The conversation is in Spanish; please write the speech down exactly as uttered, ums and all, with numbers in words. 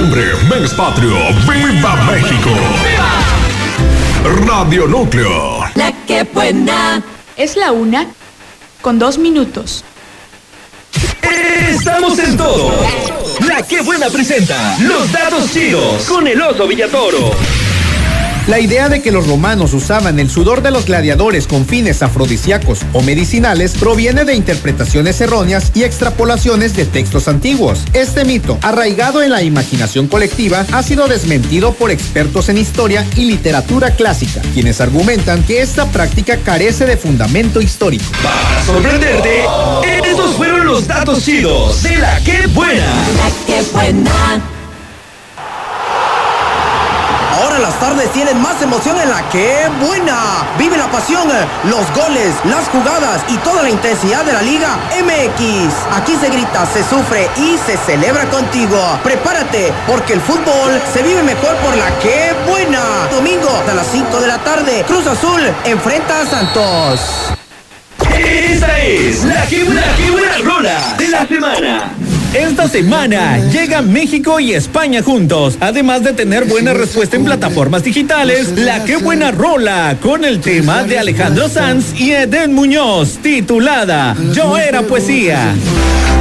noviembre, mes patrio, ¡viva México! ¡Viva! Radio Núcleo. La que buena. Es la una con dos minutos. Estamos en todo. La que buena presenta los datos chidos con el oso Villatoro. La idea de que los romanos usaban el sudor de los gladiadores con fines afrodisíacos o medicinales proviene de interpretaciones erróneas y extrapolaciones de textos antiguos. Este mito, arraigado en la imaginación colectiva, ha sido desmentido por expertos en historia y literatura clásica, quienes argumentan que esta práctica carece de fundamento histórico. Para sorprenderte, estos fueron los datos chidos de la que buena. La que buena. Ahora las tardes tienen más emoción en la que buena. Vive la pasión, los goles, las jugadas y toda la intensidad de la Liga M X. Aquí se grita, se sufre y se celebra contigo. Prepárate, porque el fútbol se vive mejor por la que buena. Domingo a las cinco de la tarde, Cruz Azul enfrenta a Santos. Esta es la que buena, la que buena rola de la semana. Esta semana llega México y España juntos. Además de tener buena respuesta en plataformas digitales, la que buena rola con el tema de Alejandro Sanz y Eden Muñoz, titulada Yo era poesía.